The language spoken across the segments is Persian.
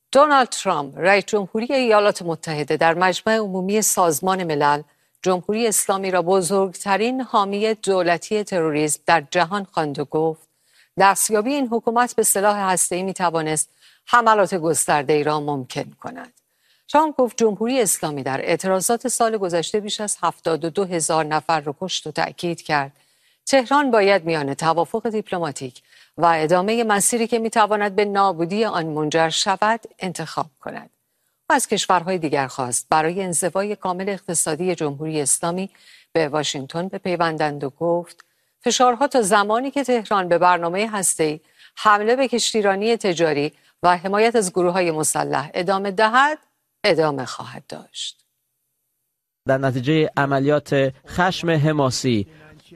دونالد ترامپ رئیس جمهوری ایالات متحده در مجمع عمومی سازمان ملل جمهوری اسلامی را بزرگترین حامی دولتی تروریسم در جهان خواند و گفت دستیابی این حکومت به سلاح هسته‌ای می‌توانست حملات گسترده‌ای را ممکن کند. ترامپ گفت جمهوری اسلامی در اعتراضات سال گذشته بیش از 72,000 نفر را کشت و تأکید کرد تهران باید میان توافق دیپلماتیک و ادامه مسیری که میتواند به نابودی آن منجر شود انتخاب کند. و از کشورهای دیگر خواست برای انزوای کامل اقتصادی جمهوری اسلامی به واشنگتن بپیوندند و گفت فشارها تا زمانی که تهران به برنامه هسته‌ای، حمله به کشتیرانی تجاری و حمایت از گروه‌های مسلح ادامه دهد ادامه خواهد داشت. در نتیجه عملیات خشم حماسی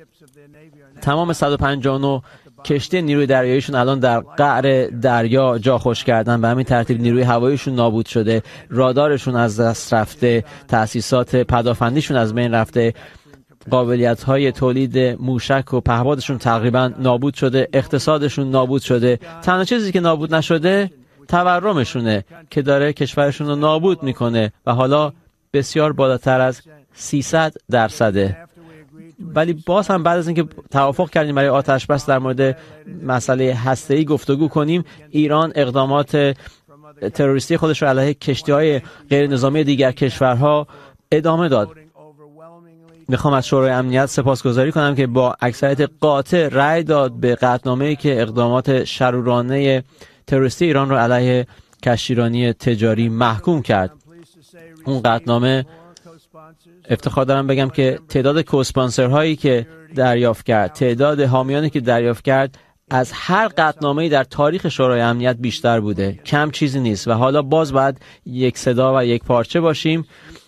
تمام 159 کشتی نیروی دریاییشون الان در قعر دریا جا خوش کردن، به همین ترتیب نیروی هواییشون نابود شده، رادارشون از دست رفته، تأسیسات پدافندیشون از بین رفته، قابلیت‌های تولید موشک و پهپادشون تقریبا نابود شده، اقتصادشون نابود شده. تنها چیزی که نابود نشده تورمشونه که داره کشورشون رو نابود میکنه و حالا بسیار بالاتر از 300%. ولی باز هم بعد از اینکه توافق کردیم برای آتش بس در مورد مسئله هسته‌ای گفتگو کنیم، ایران اقدامات تروریستی خودش رو علیه کشتی‌های غیر نظامی دیگر کشورها ادامه داد. میخوام از شورای امنیت سپاسگزاری کنم که با اکثریت قاطع رأی داد به قطعنامه‌ای که اقدامات شرورانه تروریستی ایران رو علیه کشتیرانی تجاری محکوم کرد. اون قطعنامه افتخار دارم بگم که تعداد کوسپانسرهایی که دریافت کرد، تعداد حامیانی که دریافت کرد از هر قطعنامه‌ای در تاریخ شورای امنیت بیشتر بوده. کم چیزی نیست و حالا باز باید یک صدا و یک پارچه باشیم.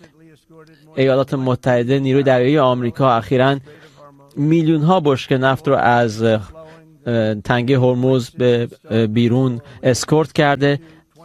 ایالات متحده، نیروی دریایی آمریکا اخیراً میلیون‌ها بشکه نفت رو از تنگه هرمز به بیرون اسکورت کرده.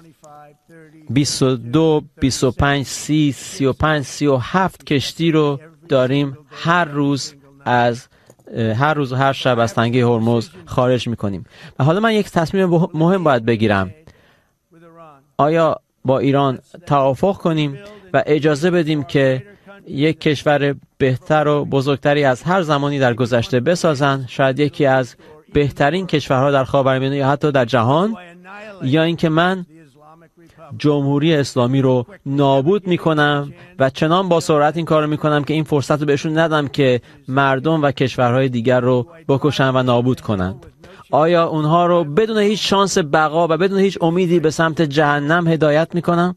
22 25 30 35 37 کشتی رو داریم هر روز و هر شب از تنگه هرمز خارج میکنیم. و حالا من یک تصمیم مهم باید بگیرم. آیا با ایران توافق کنیم و اجازه بدیم که یک کشور بهتر و بزرگتری از هر زمانی در گذشته بسازن، شاید یکی از بهترین کشورها در خاورمیانه یا حتی در جهان، یا اینکه من جمهوری اسلامی رو نابود میکنم و چنان با سرعت این کار رو میکنم که این فرصت رو بهشون ندم که مردم و کشورهای دیگر رو بکشن و نابود کنند. آیا اونها رو بدون هیچ شانس بقا و بدون هیچ امیدی به سمت جهنم هدایت میکنم؟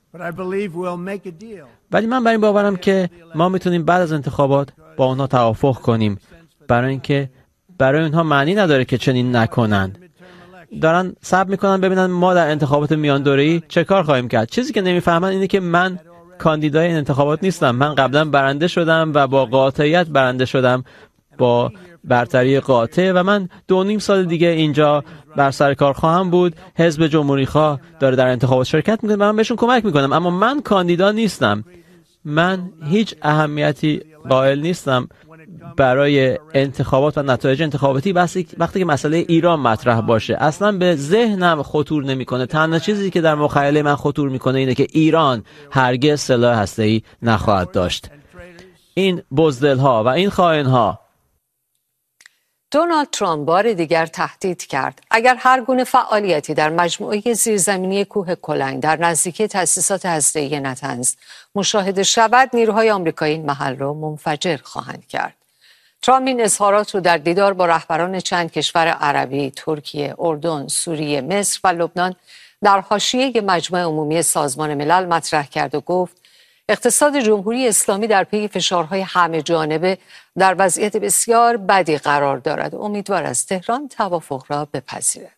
ولی من بر این باورم که ما میتونیم بعد از انتخابات با اونها توافق کنیم، برای اینکه برای اونها معنی نداره که چنین نکنند. دارن صبر میکنن ببینن ما در انتخابات میان دوره‌ای چه کار خواهیم کرد. چیزی که نمیفهمن اینه که من کاندیدای این انتخابات نیستم. من قبلا برنده شدم و با قاطعیت برنده شدم، با برتری قاطع، و من 2.5 سال دیگه اینجا بر سر کار خواهم بود. حزب جمهوری خواه داره در انتخابات شرکت میکنه و من بهشون کمک میکنم، اما من کاندیدا نیستم. من هیچ اهمیتی قائل نیستم برای انتخابات و نتایج انتخاباتی وقتی که مسئله ایران مطرح باشه. اصلا به ذهنم خطور نمیکنه. تنها چیزی که در مخیله من خطور میکنه اینه که ایران هرگز سلاح هسته‌ای نخواهد داشت. این بزدل‌ها و این خائن‌ها. دونالد ترامپ بار دیگر تهدید کرد اگر هر گونه فعالیتی در مجموعه زیرزمینی کوه کلنگ در نزدیکی تأسیسات هسته‌ای نتنز مشاهده شود، نیروهای آمریکایی این محل را منفجر خواهند کرد. ترامپ این اظهارات رو در دیدار با رهبران چند کشور عربی، ترکیه، اردن، سوریه، مصر و لبنان در حاشیه مجمع عمومی سازمان ملل مطرح کرد و گفت اقتصاد جمهوری اسلامی در پی فشارهای همه جانبه در وضعیت بسیار بدی قرار دارد. امیدوار است تهران توافق را بپذیرد.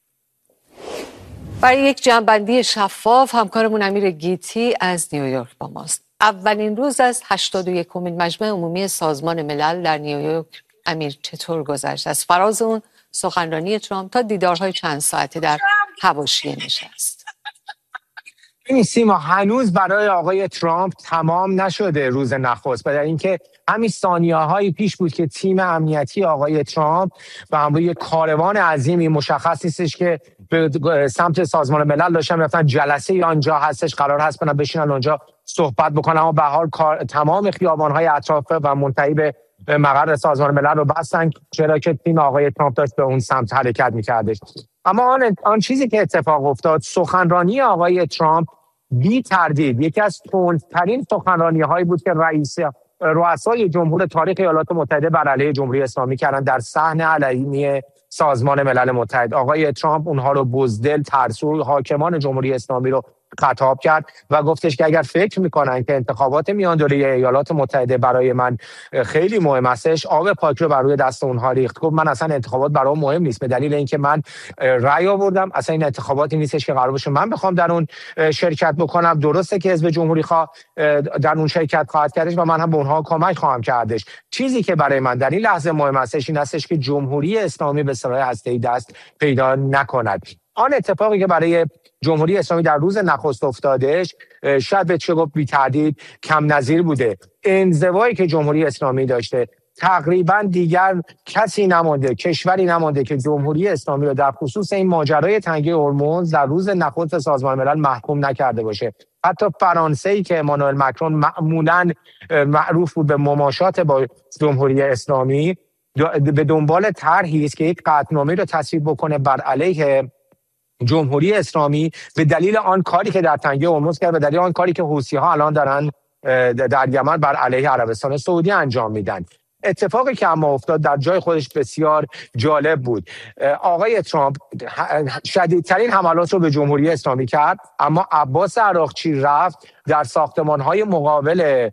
برای یک جمع‌بندی شفاف همکارمون امیر گیتی از نیویورک با ماست. اولین روز از 81مین مجمع عمومی سازمان ملل در نیویورک امیر چطور گذشت؟ از فراز اون سخنرانی ترامپ تا دیدارهای چند ساعته در حواشی نشست. این سیما هنوز برای آقای ترامپ تمام نشده روز نخست، برای اینکه همین ثانیه‌های پیش بود که تیم امنیتی آقای ترامپ و همراه یک کاروان عظیمی، مشخص نیستش که به سمت سازمان ملل داشتن رفتن، جلسه آنجا هستش، قرار هست برن بشینن اونجا صحبت بکنن، اما به حال تمام خیابان‌های اطراف و منتهی به مقر سازمان ملل رو بستن، چرا که تیم آقای ترامپ داشت به اون سمت حرکت می‌کردش. اما آن چیزی که اتفاق افتاد، سخنرانی آقای ترامپ بی تردید یکی از تندترین سخنرانی‌هایی بود که رؤسای جمهور تاریخ ایالات متحده بر علیه جمهوری اسلامی کردن در صحن علنی سازمان ملل متحد. آقای ترامپ اونها رو بزدل، ترسو، حاکمان جمهوری اسلامی رو خطاب کرد و گفتش که اگر فکر میکنن که انتخابات میان دوره ایالات متحده برای من خیلی مهم استش، آب پاک رو بر روی دست اونها ریخت. گفت من اصلا انتخابات برام مهم نیست، به دلیل اینکه من رأی آوردم، اصلا این انتخاباتی نیستش که قرار باشه من بخوام در اون شرکت بکنم. درسته که حزب جمهوری خواه در اون شرکت خواهد کردش و من هم به اونها کمک خواهم کردش. چیزی که برای من در این لحظه مهم استش این استش که جمهوری اسلامی به سلاح هسته‌ای دست پیدا نکند. آن اتفاقی که برای جمهوری اسلامی در روز نخست افتادش شاید به چه گفت بی تردید کم نظیر بوده. انزوایی که جمهوری اسلامی داشته، تقریبا دیگر کسی نمانده، کشوری نمانده که جمهوری اسلامی رو در خصوص این ماجرای تنگه هرمز در روز نخست سازمان ملل محکوم نکرده باشه. حتی فرانسه‌ای که امانوئل مکرون معمولاً معروف بود به مماشات با جمهوری اسلامی، به دنبال طرحی است که یک قطعنامه رو تصویب بکنه بر علیه جمهوری اسلامی به دلیل آن کاری که در تنگه هرمز کرد، به دلیل آن کاری که حوثی‌ها الان دارن در یمن بر علیه عربستان سعودی انجام میدن. اتفاقی که اما افتاد در جای خودش بسیار جالب بود. آقای ترامپ شدیدترین حملات رو به جمهوری اسلامی کرد، اما عباس عراقچی رفت در ساختمان‌های مقابل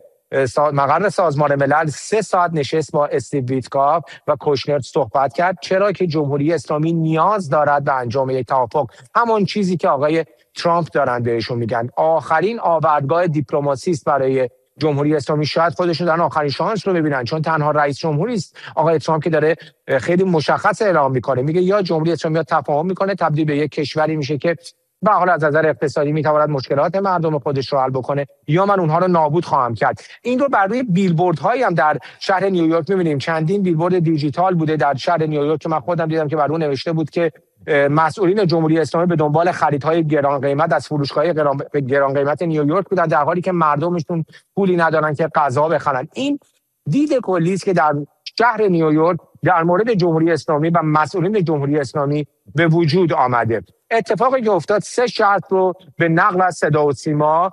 مقر سازمان ملل 3 ساعت نشست با استیو ویتکاف و کوشنر صحبت کرد، چرا که جمهوری اسلامی نیاز دارد به انجام یک توافق. همون چیزی که آقای ترامپ دارن بهشون میگن، آخرین آوردگاه دیپلماسی است برای جمهوری اسلامی. شاید خودشون در آخرین شانس رو ببینن، چون تنها رئیس جمهوری است آقای ترامپ که داره خیلی مشخص اعلام میکنه، میگه یا جمهوری اسلامی یا تفاهم میکنه، تبدیل به یک کشوری میشه که به حال از نظر اقتصادی میتواند مشکلات مردم خودش رو حل بکنه، یا من اونها رو نابود خواهم کرد. این رو بر روی بیلبوردهایی هم در شهر نیویورک میبینیم. چندین بیلبورد دیجیتال بوده در شهر نیویورک که من خودم دیدم که بر اون نوشته بود که مسئولین جمهوری اسلامی به دنبال خریدهای گران قیمت از فروشگاه‌های گران قیمت نیویورک بودن، در حالی که مردمشون پولی ندارن که غذا بخرن. این دید کلی است که در شهر نیویورک در مورد جمهوری اسلامی و مسئولین جمهوری اسلامی به وجود آمده. اتفاقی که افتاد 3 شرط رو به نقل از صدا و سیما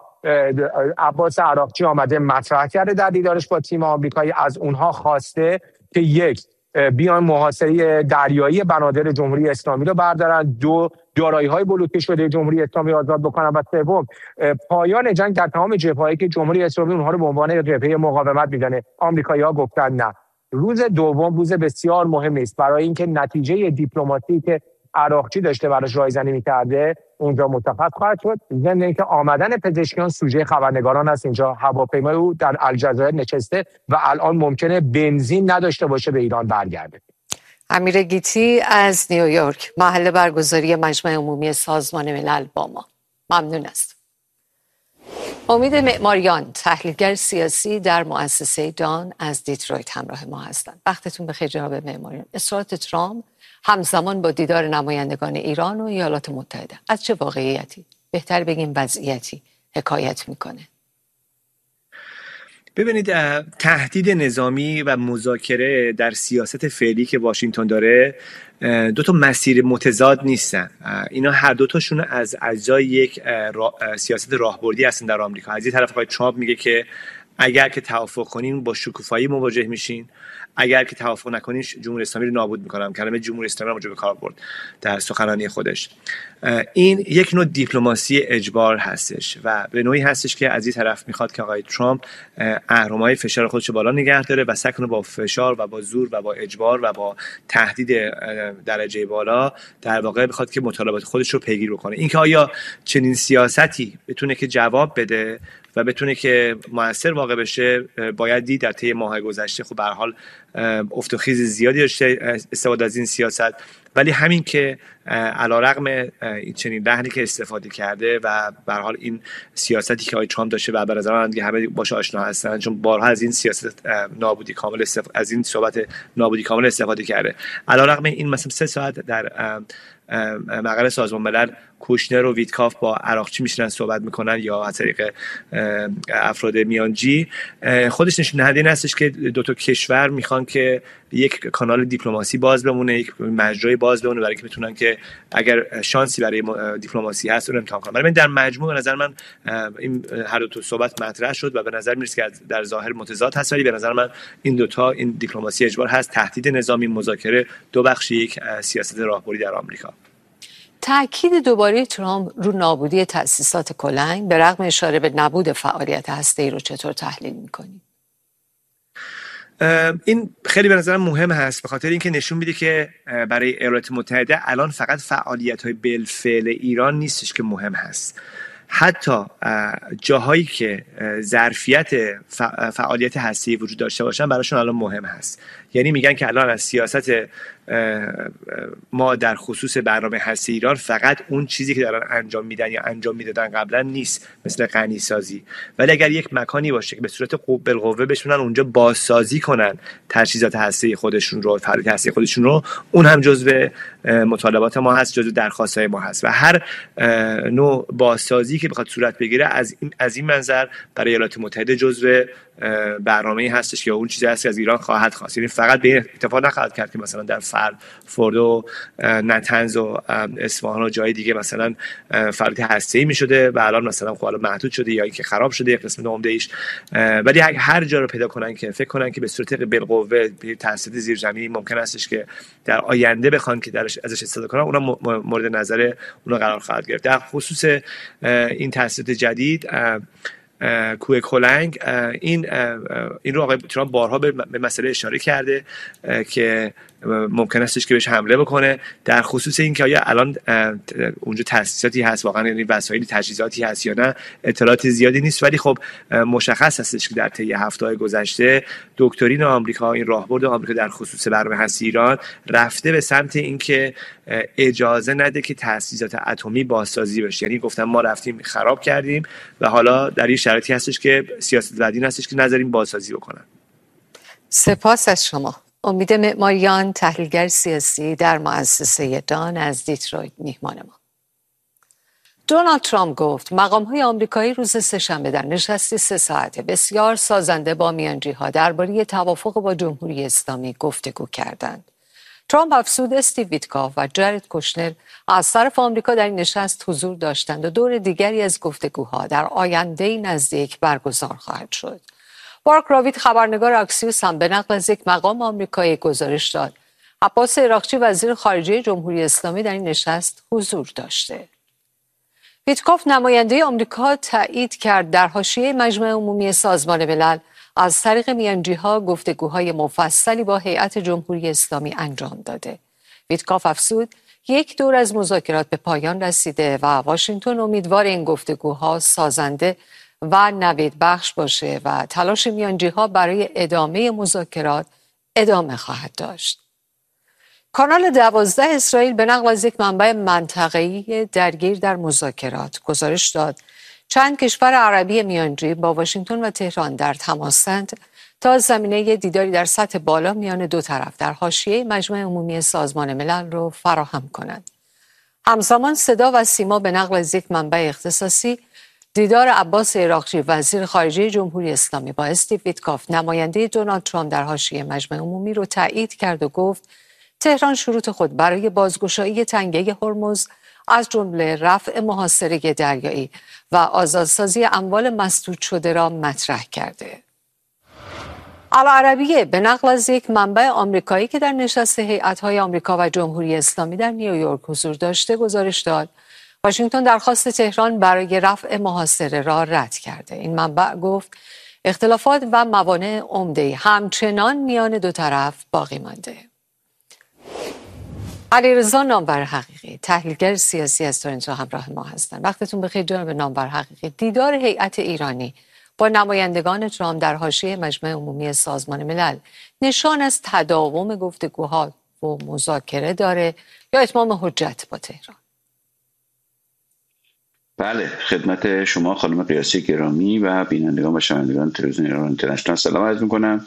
عباس عراقچی آمده مطرح کرده در دیدارش با تیم آمریکایی. از اونها خواسته که 1 بیان محاصره دریایی بنادر جمهوری اسلامی رو بردارن، 2 دارایی‌های بلوکه شده جمهوری اسلامی آزاد بکنن و 3 پایان جنگ در تمام جبهه‌هایی که جمهوری اسلامی اونها رو به عنوان جبهه مقاومت می‌دونه. آمریکایی‌ها گفتن نه. روز دوم روز بسیار مهمی است برای اینکه نتیجه دیپلماتیکی که عراقچی داشته براش رایزنی می‌کرده اونجا متفق خواهد شد. ضمن اینکه آمدن پزشکیان سوژه خبرنگاران است. اینجا هواپیمای او در الجزایر نشسته و الان ممکنه بنزین نداشته باشه به ایران برگرده. امیر گیتی از نیویورک، محل برگزاری مجمع عمومی سازمان ملل با ما. ممنون است. امید معماریان، تحلیلگر سیاسی در مؤسسه دان از دیترویت همراه ما هستند. وقتتون بخیر جناب معماریان. اصرارات ترامپ همزمان با دیدار نمایندگان ایران و ایالات متحده از چه واقعیتی، بهتر بگیم وضعیتی، حکایت میکنه؟ ببینید، تهدید نظامی و مذاکره در سیاست فعلی که واشنگتن داره 2 تا مسیر متضاد نیستن. اینا هر 2 تاشون از اجزای یک سیاست راهبردی هستن در آمریکا. از این طرف آقای ترامپ میگه که اگر که توافق کنین با شکوفایی مواجه میشین، اگر که توافق نکنین جمهوری اسلامی رو نابود میکنم. کلمه جمهوری اسلامی رو به کار برد در سخنرانی خودش. این یک نوع دیپلماسی اجبار هستش و به نوعی هستش که از این طرف میخواد که آقای ترامپ اهرم‌های فشار خودش بالا نگه داره و سعی کنه با فشار و با زور و با اجبار و با تهدید درجه بالا در واقع بخواد که مطالبات خودش رو پیگیری بکنه. اینکه آیا چنین سیاستی بتونه که جواب بده و بتونه که مؤثر واقع واقع بشه باید دید در طی ماه گذشته خب به هر حال افت و خیز زیادی داشته استفاده از این سیاست، ولی همین که علیرغم این چنین لحنی که استفاده کرده و به هر حال این سیاستی که آقای ترامپ داشته و به نظر من دیگه همه باشه آشنا هستن، چون بارها از این سیاست نابودی کامل از این صحبت نابودی کامل استفاده کرده. علیرغم این مثلا 3 ساعت در مقر سازمان ملل کوشنر و ویتکاف با عراقچی میشنن صحبت میکنن یا از طریق افراد میانجی، خودش نشون دهنده این هستش که دو تا کشور میخوان که یک کانال دیپلماسی باز بمونه، یک مجرای باز بمونه برای که بتونن که اگر شانسی برای دیپلماسی هست اون امتحان کنن. ولی من در مجموع به نظر من این هر دو تا صحبت مطرح شد و به نظر میرسه که در ظاهر متضاد هست، ولی به نظر من این دوتا، این دیپلماسی اجبار هست، تهدید نظامی، مذاکره، دو بخش یک سیاست راهبری در آمریکا. تأکید دوباره ترامپ رو نابودی تأسیسات کلنگ به رغم اشاره به نبود فعالیت هسته‌ای رو چطور تحلیل می‌کنی؟ این خیلی به نظرم مهم هست به خاطر اینکه نشون میده که برای ایالات متحده الان فقط فعالیت‌های بالفعل ایران نیستش که مهم هست، حتی جاهایی که ظرفیت فعالیت هسته‌ای وجود داشته باشن براشون الان مهم هست. یعنی میگن که الان از سیاست ما در خصوص برنامه هسته ایران فقط اون چیزی که دارن انجام میدن یا انجام میدادن قبلا نیست، مثل غنی سازی، ولی اگر یک مکانی باشه که به صورت بالقوه بشونن اونجا بازسازی کنن تجهیزات هسته خودشون رو، فعالیت هسته خودشون رو، اون هم جزو مطالبات ما هست، جزو درخواست‌های ما هست. و هر نوع بازسازی که بخواد صورت بگیره از این منظر برای ایالات متحده جزو برنامه‌ای هستش که اون چیزی هست که از ایران خواهد خواست. یعنی فقط به اتفاق نخواهد کرد که مثلا در فورد و نتنز و اصفهان و جای دیگه مثلا فعالیت هسته‌ای می‌شده و الان مثلا خب محدود شده یا اینکه خراب شده یک قسمت عمده ایش، ولی هر جا رو پیدا کنن که فکر کنن که به صورت بالقوه تأسیسات زیرزمینی ممکن هستش که در آینده بخوان که ازش استفاده کنن، اونها مورد نظر اونها قرار خواهد گرفت. در خصوص این تأسیسات جدید کوه کلنگ، این رو آقای ترامپ بارها به مسئله اشاره کرده که ممکن استش که بهش حمله بکنه. در خصوص این که آیا الان اونجا تأسیساتی هست واقعا، یعنی وسایل تجهیزاتی هست یا نه، اطلاعات زیادی نیست، ولی خب مشخص هستش که در طی هفته‌های گذشته دکترین آمریکا، این راهبرد آمریکا در خصوص برنامه هسته ایران رفته به سمت اینکه اجازه نده که تأسیسات اتمی بازسازی بشه. یعنی گفتم ما رفتیم خراب کردیم و حالا در این شرایطی هستش که سیاست بعدی هستش که نذاریم بازسازی بکنن. سپاس از شما. امید معماریان، تحلیلگر سیاسی در مؤسسه دان از دیترویت، میهمان ما. دونالد ترامپ گفت مقام‌های آمریکایی روز سه‌شنبه در نشستی 3 ساعته بسیار سازنده با میانجی‌ها درباره توافق با جمهوری اسلامی گفتگو کردند. ترامپ افزود استیو ویتکاف و جارد کوشنر از طرف آمریکا در این نشست حضور داشتند و دور دیگری از گفتگوها در آینده نزدیک برگزار خواهد شد. مارک راوید، خبرنگار اکسیوس، هم به نقل از یک مقام آمریکایی گزارش داد عباس عراقچی وزیر خارجه جمهوری اسلامی در این نشست حضور داشته. ویتکاف نماینده آمریکا تایید کرد در حاشیه مجمع عمومی سازمان ملل از طریق میانجی‌ها گفتگوهای مفصلی با هیئت جمهوری اسلامی انجام داده. ویتکاف افزود یک دور از مذاکرات به پایان رسیده و واشنگتن امیدوار این گفتگوها سازنده و نوید بخش باشه و تلاش میانجی‌ها برای ادامه مذاکرات ادامه خواهد داشت. کانال 12 اسرائیل به نقل از یک منبع منطقه‌ای درگیر در مذاکرات گزارش داد چند کشور عربی میانجی با واشنگتن و تهران در تماسند تا زمینه دیداری در سطح بالا میان دو طرف در حاشیه مجمع عمومی سازمان ملل را فراهم کنند. همزمان صدا و سیما به نقل از یک منبع اختصاصی دیدار عباس عراقچی وزیر خارجه جمهوری اسلامی با استیو ویتکاف نماینده دونالد ترامپ در حاشیه مجمع عمومی رو تایید کرد و گفت تهران شروط خود برای بازگشایی تنگه هرمز از جمله رفع محاصره دریایی و آزادسازی اموال مسدود شده را مطرح کرده. العربیه به نقل از یک منبع آمریکایی که در نشست هیئت‌های آمریکا و جمهوری اسلامی در نیویورک حضور داشته گزارش داد واشنگتن درخواست تهران برای رفع محاصره را رد کرده. این منبع گفت اختلافات و موانع عمده همچنان میان دو طرف باقی مانده. علیرضا نامور حقیقی، تحلیلگر سیاسی از تورنتو همراه ما هستند. وقتتون بخیر جناب نامور حقیقی. دیدار هیئت ایرانی با نمایندگان ترامپ در حاشیه مجمع عمومی سازمان ملل نشان از تداوم گفتگوها و مذاکره داره یا اتمام حجت با تهران؟ بله، خدمت شما خانم قیاسی گرامی و بینندگان و شنوندگان تلویزیون ایران اینترنشنال سلام عرض می‌کنم.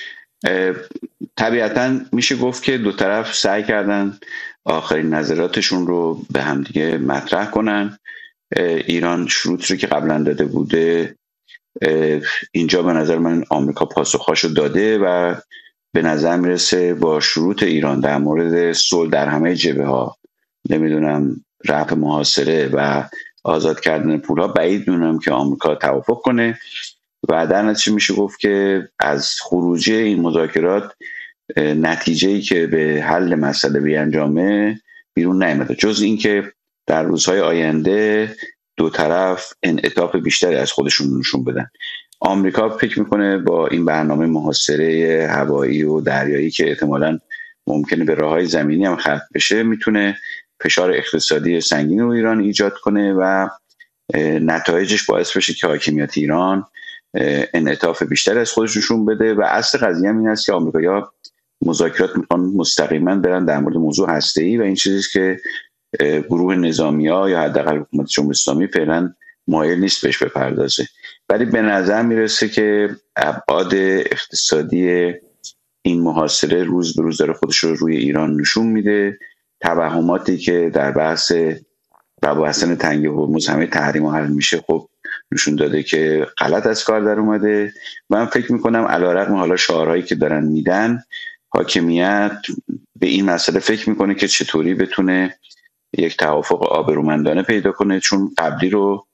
طبیعتاً میشه گفت که دو طرف سعی کردن آخرین نظراتشون رو به همدیگه مطرح کنن. ایران شروط رو که قبلا داده بوده، اینجا به نظر من آمریکا پاسخاشو داده و به نظر میرسه با شروط ایران در مورد صلح در همه جبهه‌ها، نمیدونم رفع محاصره و آزاد کردن پولها، بعید میدونم که آمریکا توافق کنه و در نتیجه میشه گفت که از خروجی این مذاکرات نتیجه‌ای که به حل مسئله بیانجامه بیرون نیامده، جز اینکه در روزهای آینده دو طرف انعطاف بیشتری از خودشون نشون بدن. آمریکا فکر میکنه با این برنامه محاصره هوایی و دریایی که احتمالاً ممکنه به راههای زمینی هم ختم بشه، میتونه فشار اقتصادی سنگین رو ایران ایجاد کنه و نتایجش باعث بشه که حاکمیت ایران انعطاف بیشتر از خودش نشون بده. و اصل قضیه هم این است که آمریکایی‌ها مذاکرات میخوان مستقیما برن در مورد موضوع هسته‌ای و این چیزی که گروه نظامی‌ها یا حداقل حکومت جمهوری اسلامی فعلا مایل نیست بهش بپردازه. ولی به نظر میرسه که ابعاد اقتصادی این محاصره روز به روز داره خودش رو روی ایران نشون میده. توهماتی که در بحث رباحسن تنگی هرمز همه تحریم حل میشه، خب نشون داده که غلط از کار در اومده. من فکر میکنم علیرغم حالا شعارهایی که دارن میدن، حاکمیت به این مسئله فکر میکنه که چطوری بتونه یک توافق آبرومندانه پیدا کنه، چون قبلی رو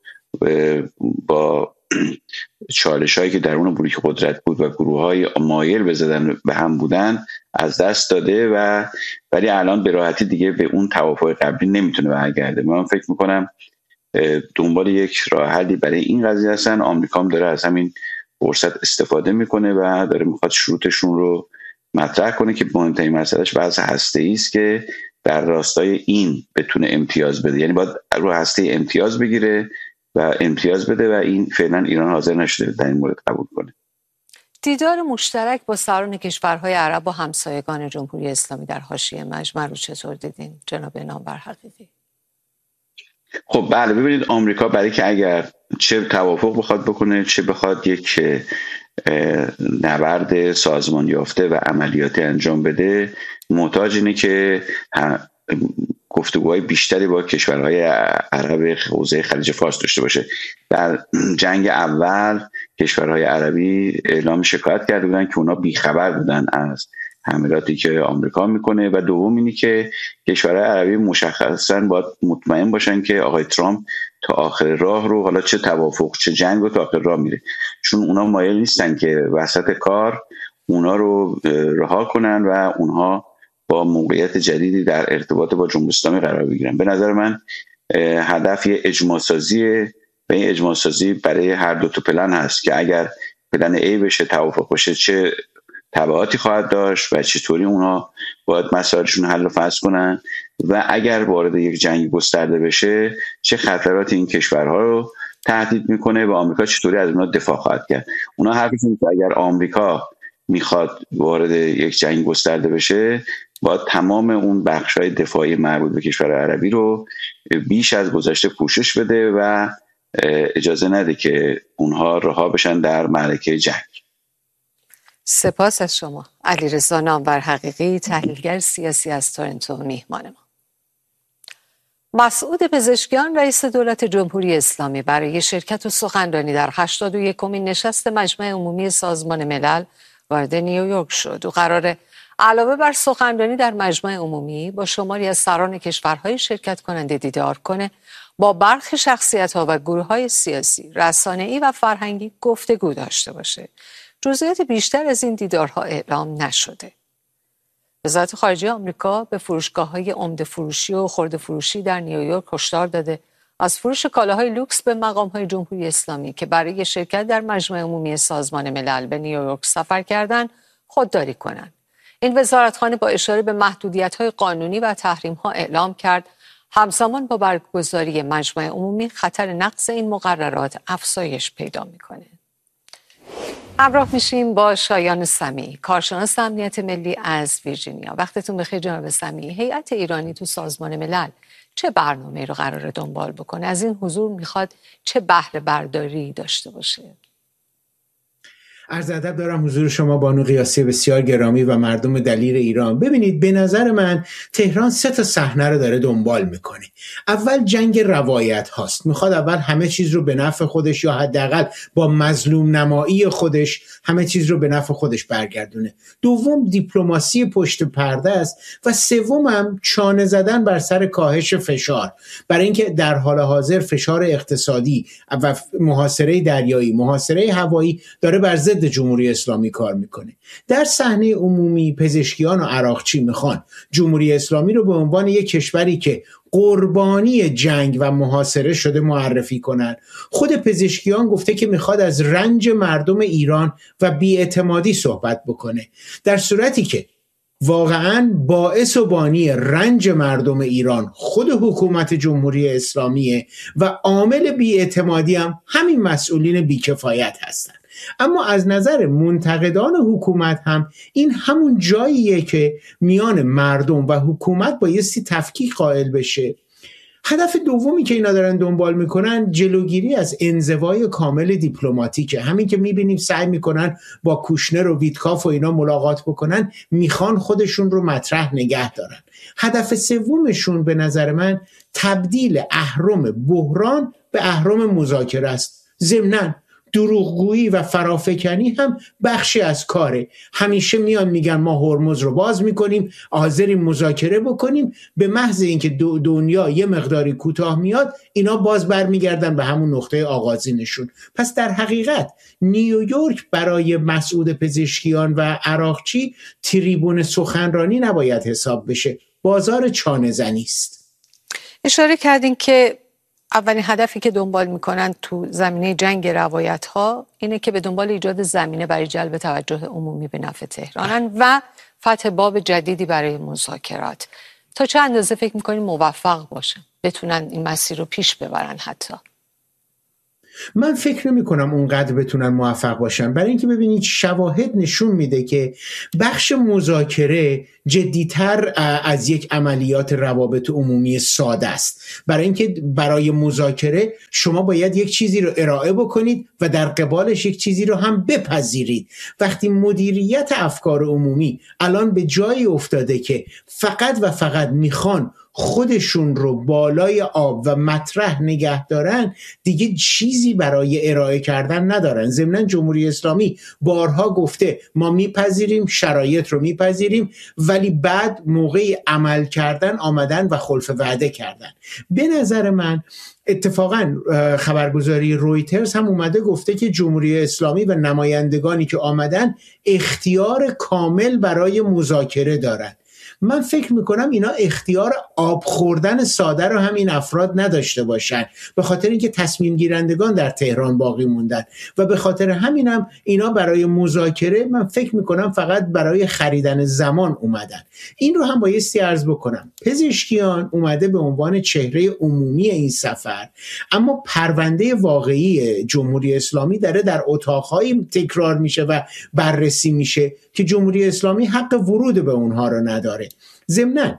با چالش هایی که درون بلوک قدرت بود و گروه های مایل بزدن به هم بودن از دست داده و ولی الان به راحتی دیگه به اون توافق قبلی نمیتونه برگرده. من فکر میکنم دنبال یک راه حلی برای این قضیه هستن. آمریکا هم داره از همین فرصت استفاده میکنه و داره میخواد شروطشون رو مطرح کنه که مهمترین مسئلهش بحث هسته‌ای است که در راستای این بتونه امتیاز بده، یعنی باید رو هسته امتیاز بگیره و امتیاز بده و این فعلا ایران حاضر نشده در این مورد قبول کنه. دیدار مشترک با سران کشورهای عرب و همسایگان جمهوری اسلامی در حاشیه مجمع رو چطور دیدین جناب نامور حقیقی؟ خب بله، ببینید آمریکا برای که اگر چه توافق بخواد بکنه چه بخواد یک نبرد سازمان یافته و عملیاتی انجام بده، محتاج اینه که گفتگوهای بیشتری با کشورهای عرب حوزه خلیج فارس داشته باشه. در جنگ اول کشورهای عربی اعلام شکایت کرده بودن که اونا بیخبر بودن از حملاتی که آمریکا میکنه و دوم اینی که کشورهای عربی مشخصا باید مطمئن باشن که آقای ترامپ تا آخر راه رو، حالا چه توافق چه جنگ رو تا آخر راه میره، چون اونا مایل نیستن که وسط کار اونا رو رها کنن و اونها با موقعیت جدیدی در ارتباط با جمهوری اسلامی قرار بگیرن. به نظر من هدف یه اجماع سازیه و این اجماع سازی برای هر دو تا پلن هست که اگر پلن A بشه توافق باشه چه تبعاتی خواهد داشت و چطوری اونا باید مسائلشون حل و فصل کنن و اگر وارد یک جنگ گسترده بشه چه خطراتی این کشورها رو تهدید میکنه و آمریکا چطوری از اونا دفاع خواهد کرد. اونا حرفشون که اگر آمریکا میخواد وارد یک جنگ گسترده بشه باید تمام اون بخش‌های دفاعی مربوط به کشور عربی رو بیش از گذشته پوشش بده و اجازه نده که اونها رها بشن در معرکه جنگ. سپاس از شما. علیرضا نامور حقیقی، تحلیلگر سیاسی از تورنتو، میهمان ما. مسعود پزشکیان رئیس دولت جمهوری اسلامی برای شرکت و سخنرانی در 81مین نشست مجمع عمومی سازمان ملل وارد نیویورک شد و قراره علاوه بر سخنرانی در مجمع عمومی با شماری از سران کشورهای شرکت کننده دیدار کنه، با برخی شخصیت‌ها و گروه‌های سیاسی، رسانه‌ای و فرهنگی گفتگو داشته باشه. جزئیات بیشتر از این دیدارها اعلام نشده. وزارت خارجه آمریکا به فروشگاه‌های عمده فروشی و خرده فروشی در نیویورک هشدار داده از فروش کالاهای لوکس به مقام‌های جمهوری اسلامی که برای شرکت در مجمع عمومی سازمان ملل به نیویورک سفر کردند خودداری کنند. این وزارتخانه با اشاره به محدودیت‌های قانونی و تحریم‌ها اعلام کرد همزمان با برگزاری مجمع عمومی خطر نقض این مقررات افزایش پیدا می‌کنه. همراه میشیم با شایان سمیعی، کارشناس امنیت ملی از ویرجینیا. وقتتون بخیر جناب سمیعی. هیئت ایرانی تو سازمان ملل چه برنامه‌ای رو قراره دنبال بکنه؟ از این حضور میخواد چه بهره برداری داشته باشه؟ عرض ادب دارم حضور شما بانو قیاسی بسیار گرامی و مردم دلیر ایران. ببینید، به نظر من تهران 3 صحنه رو داره دنبال میکنه. اول جنگ روایت هاست، میخواد اول همه چیز رو به نفع خودش یا حداقل با مظلوم نمایی خودش همه چیز رو به نفع خودش برگردونه. دوم دیپلماسی پشت پرده است و سوم هم چانه زدن بر سر کاهش فشار، برای اینکه در حال حاضر فشار اقتصادی و محاصره دریایی، محاصره هوایی داره بر ضد جمهوری اسلامی کار میکنه. در صحنه عمومی پزشکیان و عراقچی میخوان جمهوری اسلامی رو به عنوان یک کشوری که قربانی جنگ و محاصره شده معرفی کنن. خود پزشکیان گفته که میخواد از رنج مردم ایران و بی‌اعتمادی صحبت بکنه، در صورتی که واقعاً باعث و بانی رنج مردم ایران خود حکومت جمهوری اسلامیه و عامل بی‌اعتمادی هم همین مسئولین بیکفایت هستن. اما از نظر منتقدان حکومت هم این همون جاییه که میان مردم و حکومت بایستی تفکیک قائل بشه. هدف دومی که اینا دارن دنبال میکنن جلوگیری از انزوای کامل دیپلماتیکه. همین که میبینیم سعی میکنن با کوشنر و ویتکاف و اینا ملاقات بکنن، میخوان خودشون رو مطرح نگه دارن. هدف سومشون به نظر من تبدیل اهرم بحران به اهرم مذاکره است. ضمناً دروغگویی و فرافکنی هم بخشی از کاره. همیشه میان میگن ما هرمز رو باز میکنیم، حاضریم مذاکره بکنیم، به محض اینکه دنیا یه مقداری کوتاه میاد اینا باز برمیگردن به همون نقطه آغازینشون. پس در حقیقت نیویورک برای مسعود پزشکیان و عراقچی تریبون سخنرانی نباید حساب بشه، بازار چانه زنی است. اشاره کردین که اولین هدفی که دنبال میکنن تو زمینه جنگ روایت ها اینه که به دنبال ایجاد زمینه برای جلب توجه عمومی به نفع تهرانن و فتح باب جدیدی برای مذاکرات. تا چه اندازه فکر میکنین موفق باشن، بتونن این مسیر رو پیش ببرن؟ حتی من فکر نمی کنم اونقدر بتونن موفق باشن، برای اینکه ببینید شواهد نشون میده که بخش مذاکره جدیتر از یک عملیات روابط عمومی ساده است. برای اینکه برای مذاکره شما باید یک چیزی رو ارائه بکنید و در قبالش یک چیزی رو هم بپذیرید. وقتی مدیریت افکار عمومی الان به جایی افتاده که فقط و فقط میخوان خودشون رو بالای آب و مطرح نگه دارن، دیگه چیزی برای ارائه کردن ندارن. ضمناً جمهوری اسلامی بارها گفته ما میپذیریم، شرایط رو میپذیریم، ولی بعد موقع عمل کردن آمدن و خلف وعده کردن. به نظر من اتفاقاً خبرگزاری رویترز هم اومده گفته که جمهوری اسلامی و نمایندگانی که آمدن اختیار کامل برای مذاکره دارن. من فکر میکنم اینا اختیار آب خوردن ساده رو هم این افراد نداشته باشن، به خاطر اینکه تصمیم گیرندگان در تهران باقی موندن و به خاطر همینم اینا برای مذاکره من فکر میکنم فقط برای خریدن زمان اومدن. این رو هم بایستی عرض بکنم، پزشکیان اومده به عنوان چهره عمومی این سفر، اما پرونده واقعی جمهوری اسلامی داره در اتاق‌های تکرار میشه و بررسی میشه که جمهوری اسلامی حق ورود به اونها رو نداره. ضمناً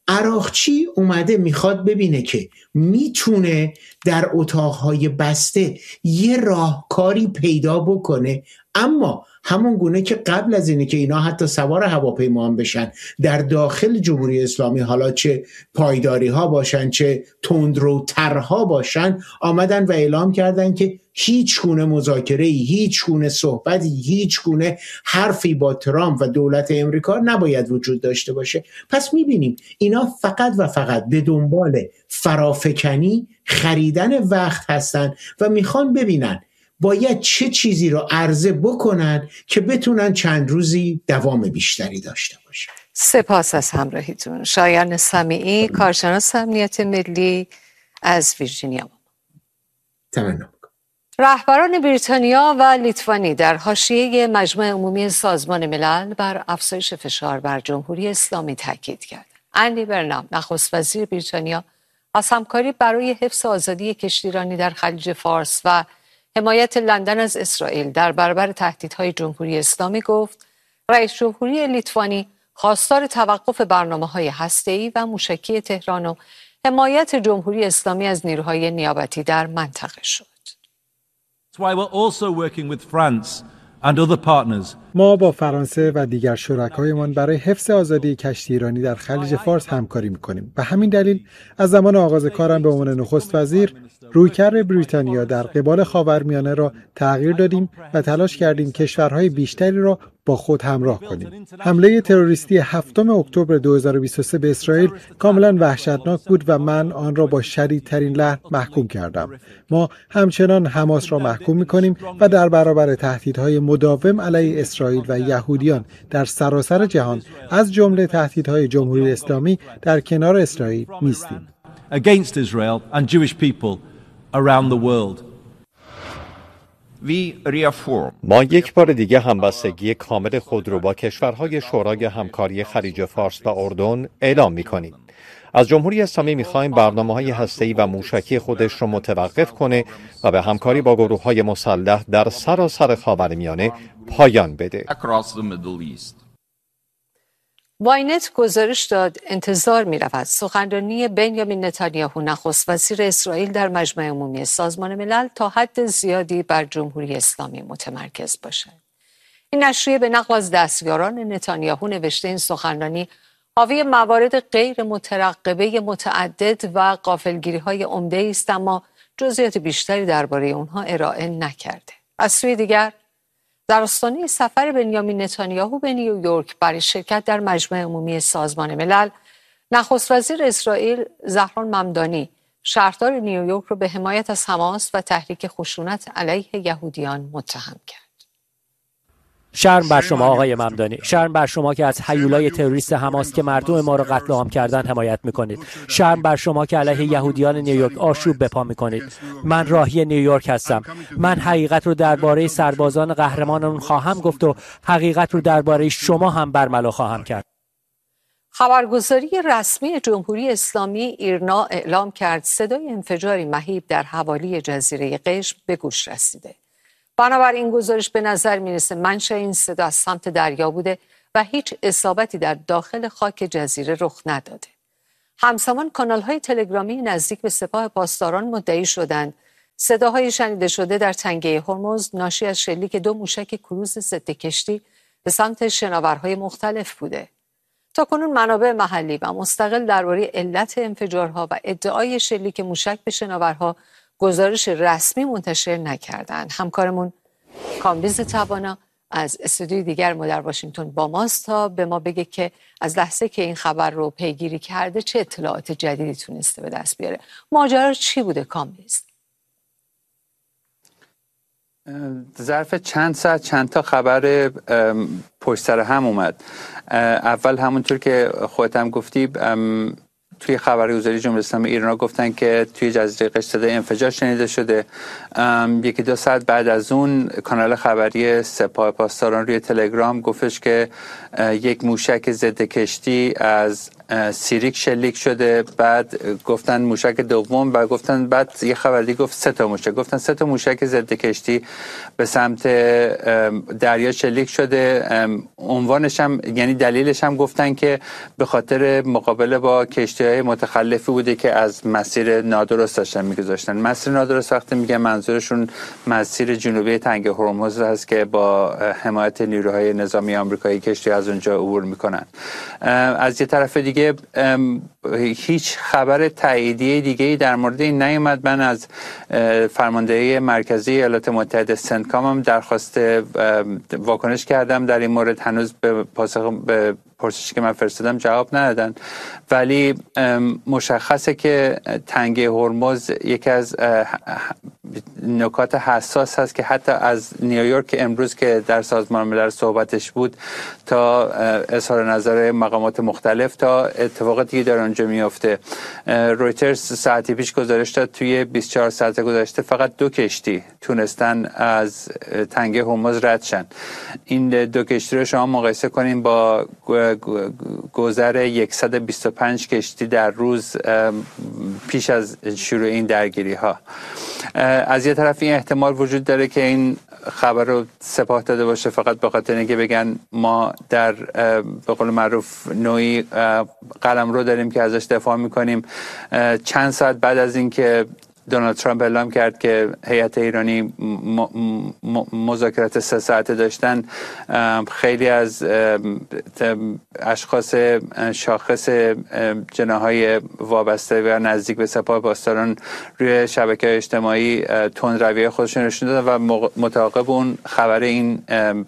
عراقچی اومده میخواد ببینه که میتونه در اتاقهای بسته یه راهکاری پیدا بکنه، اما همون گونه که قبل از اینه که اینا حتی سوار هواپیما هم بشن در داخل جمهوری اسلامی، حالا چه پایداری ها باشن چه تندروترها باشن، آمدن و اعلام کردن که هیچ گونه مذاکره‌ای، هیچ گونه صحبتی، هیچ گونه حرفی با ترامپ و دولت امریکا نباید وجود داشته باشه. پس میبینیم اینا فقط و فقط به دنبال فرافکنی، خریدن وقت هستن و میخوان ببینن باید چه چیزی رو عرضه بکنن که بتونن چند روزی دوام بیشتری داشته باشن. سپاس از همراهیتون. شایان سمیعی، کارشناس امنیت ملی از ویرجینیا. تمام. رهبران بریتانیا و لیتوانی در حاشیه مجمع عمومی سازمان ملل بر افزایش فشار بر جمهوری اسلامی تاکید کردند. اندی برنام، نخست وزیر بریتانیا، از همکاری برای حفظ آزادی کشتیرانی در خلیج فارس و حمایت لندن از اسرائیل در برابر تهدیدهای جمهوری اسلامی گفت رئیس جمهوری لیتوانی خواستار توقف برنامه‌های هسته‌ای و موشکی تهران و حمایت جمهوری اسلامی از نیروهای نیابتی در منطقه شد. ما با فرانسه و دیگر شرکایمان برای حفظ آزادی کشتی ایرانی در خلیج فارس همکاری می‌کنیم. به همین دلیل از زمان آغاز کارم به عنوان نخست وزیر رویکرد بریتانیا در قبال خاورمیانه را تغییر دادیم و تلاش کردیم کشورهای بیشتری را با خود همراه کنیم. حمله تروریستی 7 اکتبر 2023 به اسرائیل کاملا وحشتناک بود و من آن را با شدیدترین لحن محکوم کردم. ما همچنان حماس را محکوم می‌کنیم و در برابر تهدیدهای مداوم علیه اسرائیل و یهودیان در سراسر جهان از جمله تهدیدهای جمهوری اسلامی در کنار اسرائیل نیستیم. Against Israel and Jewish people around the world. ما یک بار دیگه همبستگی کامل خود رو با کشورهای شورای همکاری خلیج فارس و اردن اعلام می‌کنیم. از جمهوری اسلامی می‌خوایم برنامه‌های هسته‌ای و موشکی خودش رو متوقف کنه و به همکاری با گروه‌های مسلح در سراسر خاورمیانه پایان بده. واینت گزارش داد انتظار می‌رود سخنرانی بنیامین نتانیاهو نخست وزیر اسرائیل در مجمع عمومی سازمان ملل تا حد زیادی بر جمهوری اسلامی متمرکز باشد. این نشریه به نقل از دستیاران نتانیاهو نوشته این سخنرانی حاوی موارد غیر مترقبه متعدد و غافلگیری‌های عمده است، اما جزئیات بیشتری درباره آنها ارائه نکرده. از سوی دیگر در آستانه سفر بنیامین نتانیاهو به نیویورک برای شرکت در مجمع عمومی سازمان ملل، نخست وزیر اسرائیل زهران ممدانی شهردار نیویورک را به حمایت از حماس و تحریک خشونت علیه یهودیان متهم کرد. شرم بر شما آقای ممدانی، شرم بر شما که از هیولای تروریست حماس که مردم ما را قتل عام کردن حمایت میکنید. شرم بر شما که علیه یهودیان نیویورک آشوب بپا میکنید. من راهی نیویورک هستم. من حقیقت رو درباره سربازان قهرمانمون خواهم گفت و حقیقت رو درباره شما هم برملا خواهم کرد. خبرگزاری رسمی جمهوری اسلامی ایرنا اعلام کرد صدای انفجاری مهیب در حوالی جزیره قشم به گوش رسیده. بنابراین گزارش به نظر میرسه منشأ این صدا از سمت دریا بوده و هیچ اصابتی در داخل خاک جزیره رخ نداده. همزمان کانال‌های تلگرامی نزدیک به سپاه پاسداران مدعی شدند صداهای شنیده شده در تنگه هرمز ناشی از شلیک 2 موشک کروز ضد کشتی به سمت شناورهای مختلف بوده. تاکنون منابع محلی و مستقل درباره علت انفجارها و ادعای شلیک موشک به شناورها گزارش رسمی منتشر نکردند. همکارمون کامبیز توانا از استودیوی دیگر ما در واشنگتن با ماست تا به ما بگه که از لحظه که این خبر رو پیگیری کرده چه اطلاعات جدیدی تونسته به دست بیاره. ماجرا چی بوده کامبیز؟ ظرف چند ساعت چند تا خبر پشت سر هم اومد. اول همونطور که خودت هم گفتی توی خبرگزاری جمهوری اسلامی ایران گفتن که توی جزیره قشم صدای انفجار شنیده شده. 1-2 ساعت بعد از اون کانال خبری سپاه پاسداران روی تلگرام گفتش که یک موشک ضد کشتی از سیریک شلیک شده. بعد گفتن موشک دوم و گفتن بعد یه خبر دیگه گفت 3 تا موشک. گفتن 3 تا موشک ضد کشتی به سمت دریا شلیک شده. عنوانش هم یعنی دلیلش هم گفتن که به خاطر مقابله با کشتی‌های متخلفی بوده که از مسیر نادرست داشتن می‌گذاشتن. مسیر نادرست وقتی میگن منظورشون مسیر جنوبی تنگه هرمز هست که با حمایت نیروهای نظامی آمریکایی کشتی از اونجا عبور میکنن. از یه طرف دیگه هیچ خبر تاییدیه دیگه‌ای در مورد این نیومد. من از فرماندهی مرکزی ایالات متحده سنتکام هم درخواست واکنش کردم در این مورد. هنوز به پرسشی که من فرستادم جواب ندادن، ولی مشخصه که تنگه هرمز یکی از نکات حساس هست که حتی از نیویورک امروز که در سازمان ملل صحبتش بود تا اظهار نظر مقامات مختلف تا اتفاقاتی که در آنجا میفته. رویترز ساعتی پیش گزارش داد توی 24 ساعت گذشته فقط 2 کشتی تونستن از تنگه هرمز رد شن. این 2 کشتی رو شما مقایسه کنین با گذر 125 کشتی در روز پیش از شروع این درگیری ها. از یه طرف این احتمال وجود داره که این خبر رو سپاه داده باشه فقط به خاطر اینکه بگن ما در به قول معروف نوعی قلمرو داریم که ازش دفاع میکنیم. چند ساعت بعد از اینکه دونالد ترامپ اعلام کرد که هیئت ایرانی مذاکرات 3 ساعته داشتن، خیلی از اشخاص شاخص جناح‌های وابسته و نزدیک به سپاه پاسداران روی شبکه‌های اجتماعی تندروی خودشون نشون دادن و متعاقب اون خبر این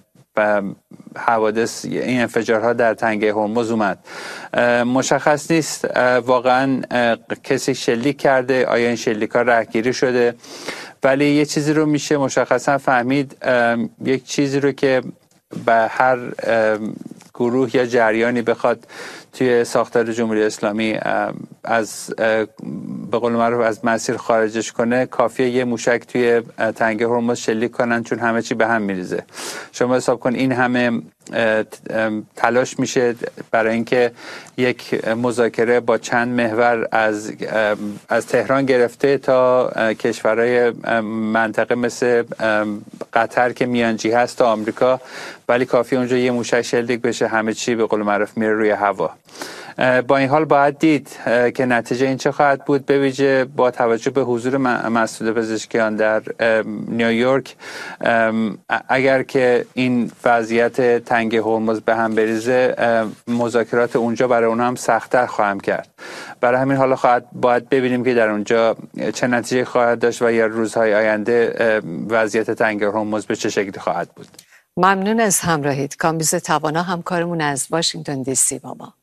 حوادث، این انفجارها در تنگه هرمز اومد. مشخص نیست واقعا کسی شلیک کرده، آیا این شلیک‌ها رهگیری شده، ولی یه چیزی رو میشه مشخصا فهمید، یک چیزی رو که به هر گروه یا جریانی بخواد توی ساختار جمهوری اسلامی از به قول معروف از مسیر خارجش کنه، کافیه یه موشک توی تنگه هرمز شلیک کنن چون همه چی به هم میریزه. شما حساب کن این همه تلاش میشه برای اینکه یک مذاکره با چند محور از تهران گرفته تا کشورهای منطقه مثل قطر که میانجی هست تا آمریکا، ولی کافی اونجا یه موشک شلیک بشه همه چی به قول معروف میره روی هوا. با این حال باید دید که نتیجه این چه خواهد بود، به ویژه با توجه به حضور مسئول پزشکیان در نیویورک. اگر که این وضعیت تنگ هرمز به هم بریزه، مذاکرات اونجا برای اونها هم سخت‌تر خواهم کرد. برای همین حالا باید ببینیم که در اونجا چه نتیجه خواهد داشت و یا روزهای آینده وضعیت تنگ هرمز به چه شکلی خواهد بود. ممنون از همراهیت. کامبیز توانا همکارمون از واشنگتن دی سی با ما.